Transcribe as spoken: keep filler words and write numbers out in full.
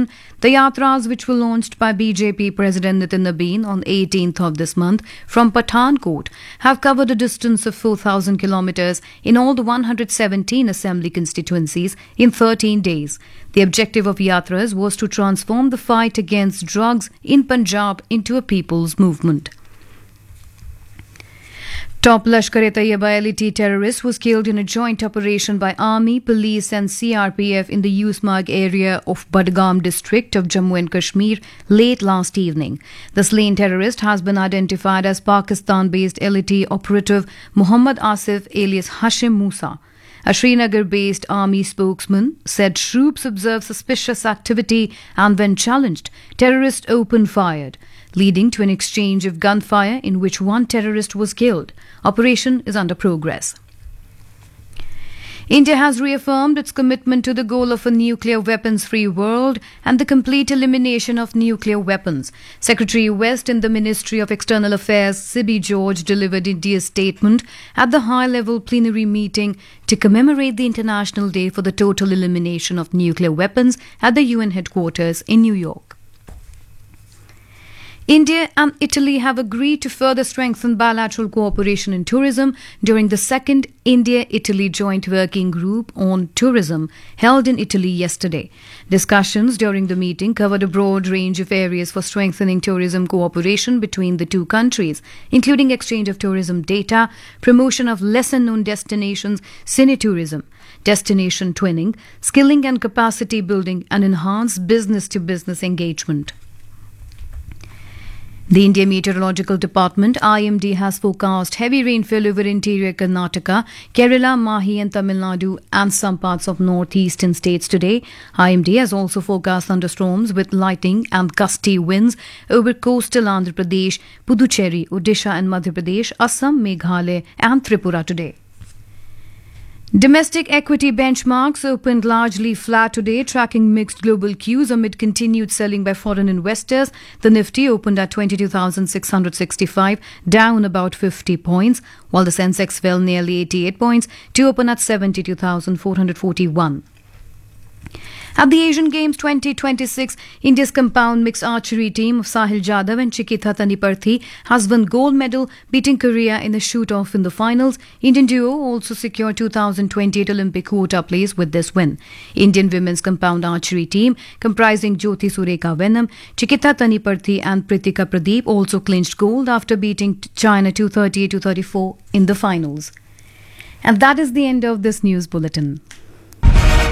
information, the Yatras, which were launched by B J P President Nitin Nabin on eighteenth of this month from Pathankot, have covered a distance of four thousand kilometres in all the one hundred seventeen assembly constituencies in thirteen days. The objective of Yatras was to transform the fight against drugs in Punjab into a people's movement. Top Lashkar-e-Taiba L T terrorist was killed in a joint operation by Army, Police and C R P F in the Usmarg area of Budgam district of Jammu and Kashmir late last evening. The slain terrorist has been identified as Pakistan-based L T operative Muhammad Asif alias Hashim Musa. A Srinagar-based army spokesman said troops observed suspicious activity and when challenged, terrorists opened fire, leading to an exchange of gunfire in which one terrorist was killed. Operation is under progress. India has reaffirmed its commitment to the goal of a nuclear weapons-free world and the complete elimination of nuclear weapons. Secretary West in the Ministry of External Affairs, Sibi George, delivered India's statement at the high-level plenary meeting to commemorate the International Day for the Total Elimination of Nuclear Weapons at the U N headquarters in New York. India and Italy have agreed to further strengthen bilateral cooperation in tourism during the second India-Italy Joint Working Group on Tourism held in Italy yesterday. Discussions during the meeting covered a broad range of areas for strengthening tourism cooperation between the two countries, including exchange of tourism data, promotion of lesser-known destinations, cine-tourism, destination twinning, skilling and capacity building, and enhanced business-to-business engagement. The India Meteorological Department I M D has forecast heavy rainfall over interior Karnataka, Kerala, Mahi and Tamil Nadu and some parts of northeastern states today. I M D has also forecast thunderstorms with lightning and gusty winds over coastal Andhra Pradesh, Puducherry, Odisha and Madhya Pradesh, Assam, Meghalaya and Tripura today. Domestic equity benchmarks opened largely flat today, tracking mixed global cues amid continued selling by foreign investors. The Nifty opened at twenty-two thousand six hundred sixty-five, down about fifty points, while the Sensex fell nearly eighty-eight points to open at seventy-two thousand four hundred forty-one. At the Asian Games twenty twenty-six, India's compound mixed archery team of Sahil Jadhav and Chikita Taniparthi has won gold medal, beating Korea in a shoot-off in the finals. Indian duo also secured two thousand twenty-eight Olympic quota place with this win. Indian women's compound archery team, comprising Jyoti Sureka Venam, Chikita Taniparthi and Pritika Pradeep, also clinched gold after beating China two thirty-eight to thirty-four in the finals. And that is the end of this news bulletin.